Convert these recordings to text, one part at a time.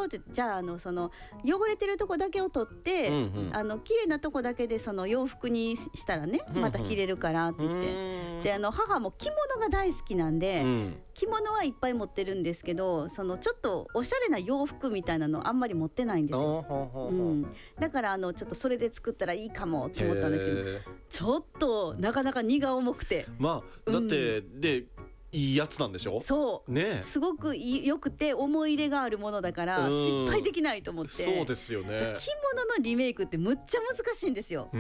よって、じゃあその汚れてるとこだけを取って、綺麗なとこだけでその洋服にしたらね、また着れるからって言って、で母も着物が大好きなんで、着物はいっぱい持ってるんですけど、そのちょっとおしゃれな洋服みたいなのあんまり持ってないんですよ。だからちょっとそれで作ったらいいかもと思ったんですけど、ちょっとなかなか荷が重くて、 まあだって、でいいやつなんでしょ。 そう、ね、すごくよくて思い入れがあるものだから失敗できないと思って。 そうですよね。 着物のリメイクってむっちゃ難しいんですよ。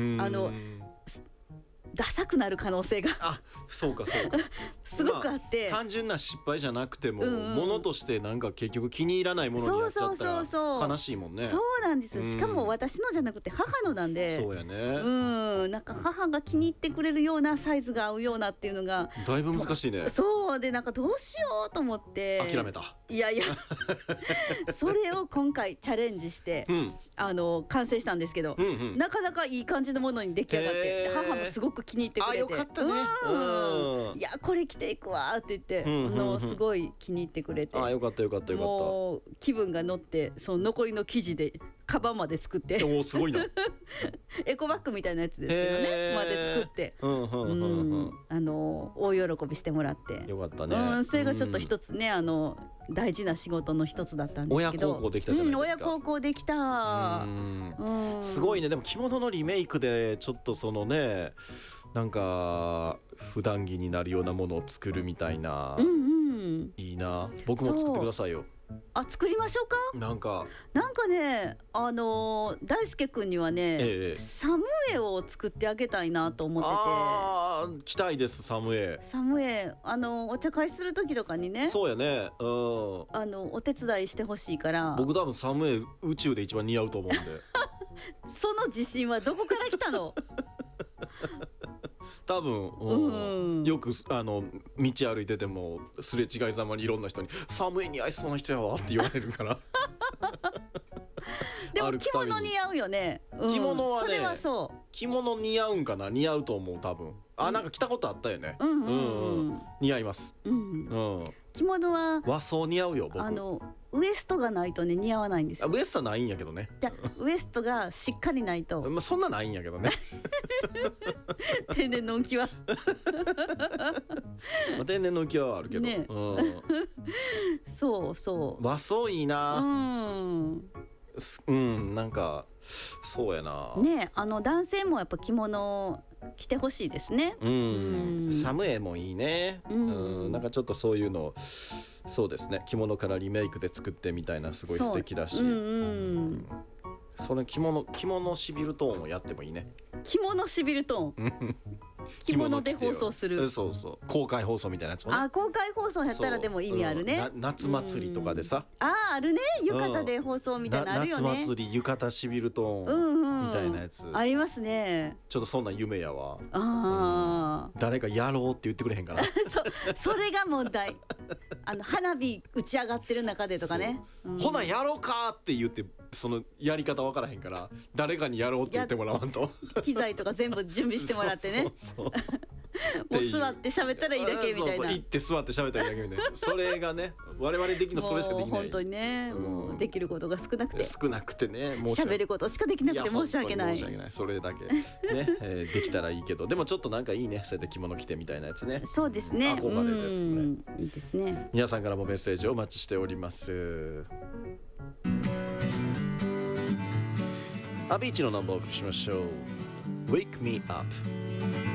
ダサくなる可能性がそうかそうかすごくあって、 単純な失敗じゃなくても、ものとしてなんか結局気に入らないものになっちゃったら悲しいもんね。 そうなんです。しかも私のじゃなくて母のなんで、 そうやね。 なんか母が気に入ってくれるようなサイズが合うようなっていうのがだいぶ難しいね。 そうで、なんかどうしようと思って諦めた。 いやそれを今回チャレンジして、完成したんですけど、なかなかいい感じのものに出来上がって、母もすごく気に入ってくれて、 よかったね。 いやこれ着ていくわって言って、すごい気に入ってくれて、 よかったよかったよかった。 もう気分が乗って、その残りの生地でカバンまで作って、 すごいなエコバッグみたいなやつですけどね、まで作って、大喜びしてもらって、よかったね。それがちょっと一つね、大事な仕事の一つだったんですけど、 親孝行できたじゃないですか。 親孝行できた。 すごいね。でも着物のリメイクでちょっとそのね、なんか普段着になるようなものを作るみたいな、いいな。僕も作ってくださいよ。 作りましょうか。なんかね、大輔くんにはね、サムエを作ってあげたいなと思ってて。 着たいです。サムエお茶会する時とかにね。 そうやね。 お手伝いしてほしいから。 僕多分サムエ宇宙で一番似合うと思うんでその自信はどこから来たの？ 多分、よく道歩いててもすれ違いざまにいろんな人に「サムエに合いそうな人やわ」って言われるからでも着物似合うよね。 着物はね、 それはそう。 着物似合うんかな。似合うと思う多分。なんか着たことあったよね。似合います。着物は和装似合うよ僕。 ウエストがないとね似合わないんですよ。 ウエストはないんやけどね。 ウエストがしっかりないとそんなないんやけどね天然の浮き輪天然の浮き輪はあるけど、 そう和装いいな。なんかそうやな。 男性もやっぱ着物着てほしいですね。 サムエもいいね。なんかちょっとそういうの、そうですね、着物からリメイクで作ってみたいな、すごい素敵だし、その着物シビルトーンをやってもいいね。 着物シビルトーン着物で放送する。 そう公開放送みたいなやつもね。 公開放送やったらでも意味あるね。 夏祭りとかでさ、 あるね、浴衣で放送みたいなのあるよね。 夏祭り浴衣シビルトーンみたいなやつありますね。 ちょっとそんな夢やわ。誰かやろうって言ってくれへんかなそれが問題。花火打ち上がってる中でとかね。 ほなやろうかって言って、そのやり方わからへんから、誰かにやろうって言ってもらわんと。 機材とか全部準備してもらってね。もう座って喋ったらいいだけみたいな。 行って座って喋ったらいいだけみたいな。それがね、我々できるのそれしかできない。 本当にね、もうできることが少なくてね、 喋ることしかできなくて申し訳ない。 それだけね、できたらいいけど、でもちょっとなんかいいね、そうやって着物着てみたいなやつね。 そうですね、 憧れですね。 いいですね。 皆さんからもメッセージをお待ちしております。アビーチのナンバーをお送りしましょう。 Wake Me Up